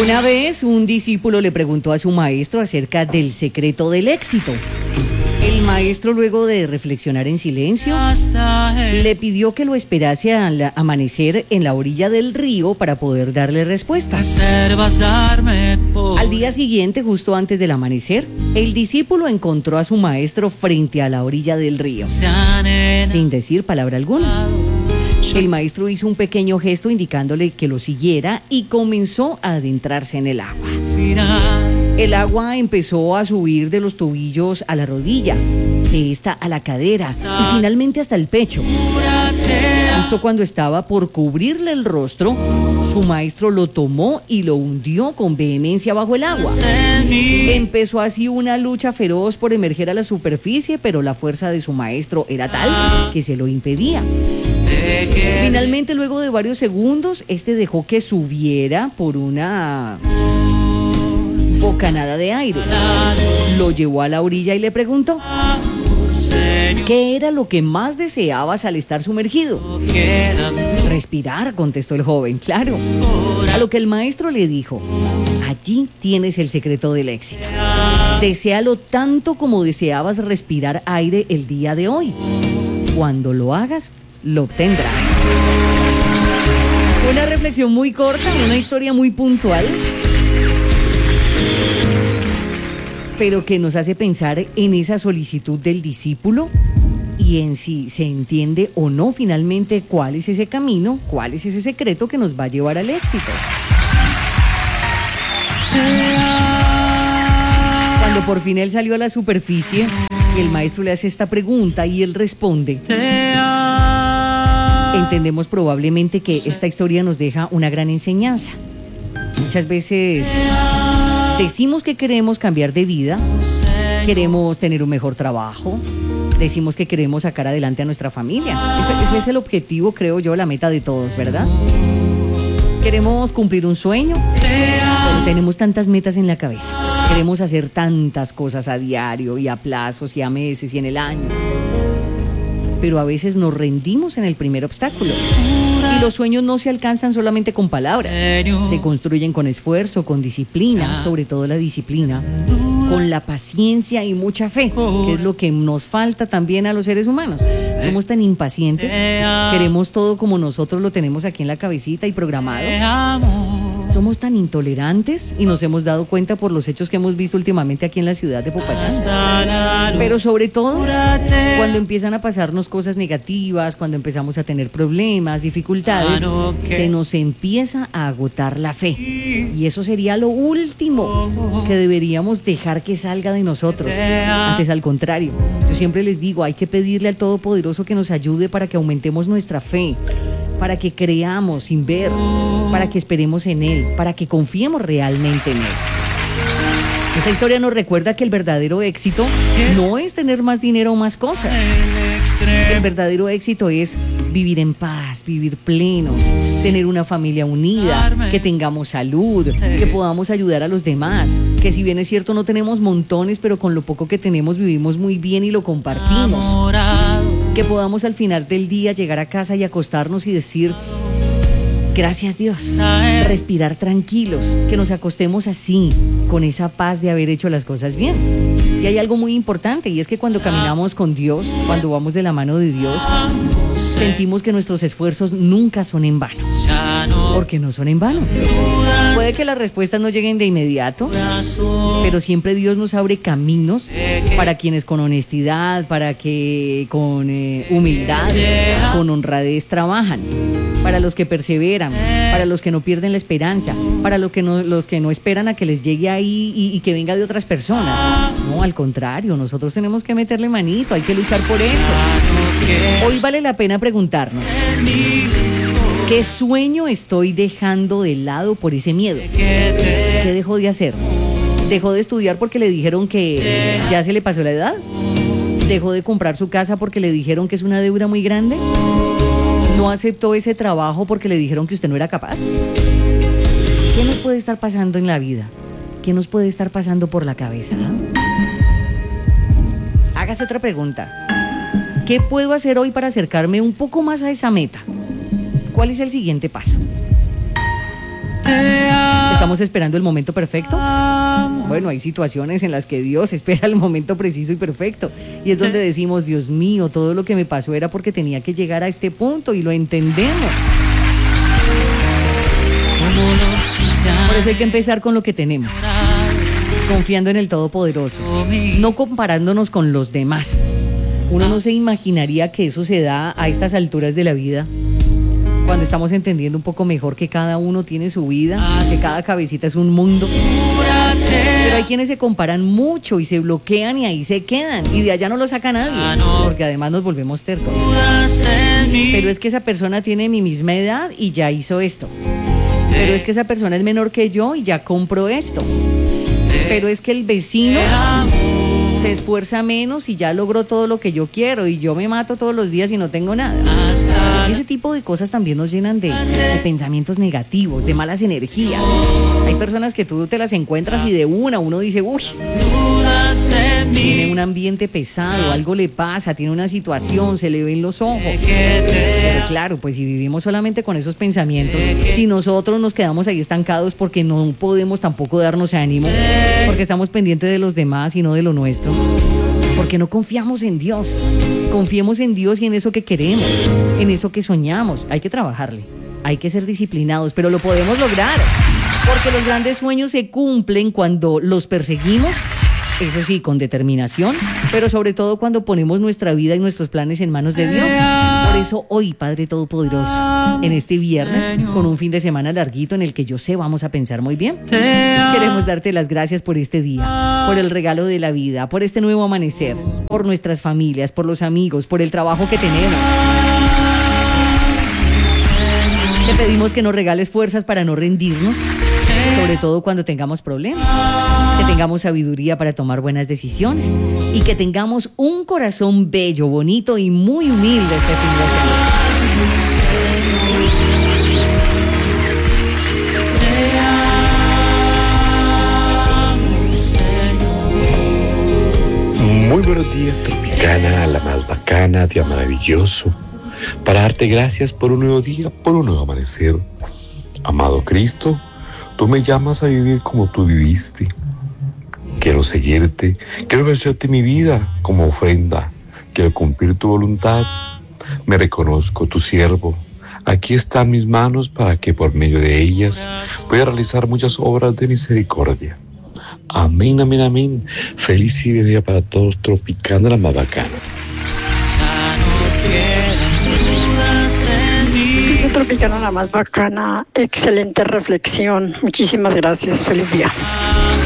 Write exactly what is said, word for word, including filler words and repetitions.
Una vez un discípulo le preguntó a su maestro acerca del secreto del éxito. El maestro, luego de reflexionar en silencio, le pidió que lo esperase al amanecer en la orilla del río para poder darle respuesta. Al día siguiente, justo antes del amanecer, el discípulo encontró a su maestro frente a la orilla del río, sin decir palabra alguna. El maestro hizo un pequeño gesto indicándole que lo siguiera y comenzó a adentrarse en el agua. El agua empezó a subir de los tobillos a la rodilla, de esta a la cadera y finalmente hasta el pecho. Justo cuando estaba por cubrirle el rostro, su maestro lo tomó y lo hundió con vehemencia bajo el agua. Empezó así una lucha feroz por emerger a la superficie, pero la fuerza de su maestro era tal que se lo impedía. Finalmente, luego de varios segundos, este dejó que subiera por una bocanada de aire. Lo llevó a la orilla y le preguntó: ¿qué era lo que más deseabas al estar sumergido? Respirar, contestó el joven, claro. A lo que el maestro le dijo: allí tienes el secreto del éxito. Deséalo tanto como deseabas respirar aire el día de hoy. Cuando lo hagas, lo obtendrás. Una reflexión muy corta, una historia muy puntual, pero que nos hace pensar en esa solicitud del discípulo y en si se entiende o no finalmente cuál es ese camino, cuál es ese secreto que nos va a llevar al éxito. Cuando por fin él salió a la superficie y el maestro le hace esta pregunta y él responde, entendemos probablemente que esta historia nos deja una gran enseñanza. Muchas veces decimos que queremos cambiar de vida, queremos tener un mejor trabajo, decimos que queremos sacar adelante a nuestra familia. Ese, ese es el objetivo, creo yo, la meta de todos, ¿verdad? Queremos cumplir un sueño, pero tenemos tantas metas en la cabeza. Queremos hacer tantas cosas a diario y a plazos y a meses y en el año. Pero a veces nos rendimos en el primer obstáculo. Y los sueños no se alcanzan solamente con palabras, se construyen con esfuerzo, con disciplina, sobre todo la disciplina, con la paciencia y mucha fe, que es lo que nos falta también a los seres humanos. Somos tan impacientes, queremos todo como nosotros lo tenemos aquí en la cabecita y programado. Somos tan intolerantes y nos hemos dado cuenta por los hechos que hemos visto últimamente aquí en la ciudad de Popayán. Pero sobre todo, cuando empiezan a pasarnos cosas negativas, cuando empezamos a tener problemas, dificultades, se nos empieza a agotar la fe. Y eso sería lo último que deberíamos dejar que salga de nosotros. Antes, al contrario, yo siempre les digo, hay que pedirle al Todopoderoso que nos ayude para que aumentemos nuestra fe, para que creamos sin ver, para que esperemos en Él, para que confiemos realmente en Él. Esta historia nos recuerda que el verdadero éxito no es tener más dinero o más cosas. El verdadero éxito es vivir en paz, vivir plenos, tener una familia unida, que tengamos salud, que podamos ayudar a los demás, que si bien es cierto no tenemos montones, pero con lo poco que tenemos vivimos muy bien y lo compartimos. Que podamos al final del día llegar a casa y acostarnos y decir: gracias Dios, respirar tranquilos, que nos acostemos así, con esa paz de haber hecho las cosas bien. Y hay algo muy importante, y es que cuando caminamos con Dios, cuando vamos de la mano de Dios, sentimos que nuestros esfuerzos nunca son en vano. Porque no son en vano. Puede que las respuestas no lleguen de inmediato, pero siempre Dios nos abre caminos para quienes con honestidad, para que con eh, humildad, con honradez trabajan. Para los que perseveran, para los que no pierden la esperanza, para los que no, los que no esperan a que les llegue ahí y, y que venga de otras personas. No, al contrario, nosotros tenemos que meterle manito, hay que luchar por eso. Hoy vale la pena preguntarnos: ¿qué sueño estoy dejando de lado por ese miedo? ¿Qué dejó de hacer? ¿Dejó de estudiar porque le dijeron que ya se le pasó la edad? ¿Dejó de comprar su casa porque le dijeron que es una deuda muy grande? ¿No aceptó ese trabajo porque le dijeron que usted no era capaz? ¿Qué nos puede estar pasando en la vida? ¿Qué nos puede estar pasando por la cabeza? Hágase otra pregunta. ¿Qué puedo hacer hoy para acercarme un poco más a esa meta? ¿Cuál es el siguiente paso? Esta ¿Estamos esperando el momento perfecto? Bueno, hay situaciones en las que Dios espera el momento preciso y perfecto. Y es donde decimos, Dios mío, todo lo que me pasó era porque tenía que llegar a este punto y lo entendemos. Por eso hay que empezar con lo que tenemos, confiando en el Todopoderoso, no comparándonos con los demás. Uno no se imaginaría que eso se da a estas alturas de la vida, cuando estamos entendiendo un poco mejor que cada uno tiene su vida, que cada cabecita es un mundo. Pero hay quienes se comparan mucho y se bloquean y ahí se quedan, y de allá no lo saca nadie, porque además nos volvemos tercos. Pero es que esa persona tiene mi misma edad y ya hizo esto. Pero es que esa persona es menor que yo y ya compró esto. Pero es que el vecino se esfuerza menos y ya logró todo lo que yo quiero, y yo me mato todos los días y no tengo nada. Y ese tipo de cosas también nos llenan de, de pensamientos negativos, de malas energías. Hay personas que tú te las encuentras y de una uno dice, uy, tiene un ambiente pesado, algo le pasa, tiene una situación, se le ven los ojos. Pero claro, pues si vivimos solamente con esos pensamientos, si nosotros nos quedamos ahí estancados porque no podemos tampoco darnos ánimo, porque estamos pendientes de los demás y no de lo nuestro, porque no confiamos en Dios. Confiemos en Dios y en eso que queremos, en eso que soñamos. Hay que trabajarle, hay que ser disciplinados, pero lo podemos lograr, porque los grandes sueños se cumplen cuando los perseguimos, eso sí, con determinación, pero sobre todo cuando ponemos nuestra vida y nuestros planes en manos de Dios. Por eso hoy, Padre Todopoderoso, en este viernes, con un fin de semana larguito en el que yo sé vamos a pensar muy bien, queremos darte las gracias por este día, por el regalo de la vida, por este nuevo amanecer, por nuestras familias, por los amigos, por el trabajo que tenemos. Te pedimos que nos regales fuerzas para no rendirnos, sobre todo cuando tengamos problemas, que tengamos sabiduría para tomar buenas decisiones y que tengamos un corazón bello, bonito y muy humilde este fin de semana. Muy buenos días, Tropicana, la más bacana, día maravilloso, para darte gracias por un nuevo día, por un nuevo amanecer. Amado Cristo, tú me llamas a vivir como tú viviste. Quiero seguirte, quiero ofrecerte mi vida como ofrenda, quiero cumplir tu voluntad. Me reconozco tu siervo. Aquí están mis manos para que por medio de ellas pueda realizar muchas obras de misericordia. Amén, amén, amén. Feliz día para todos, Tropicana, la más bacana. Tropicana, la más bacana, excelente reflexión. Muchísimas gracias. Feliz día.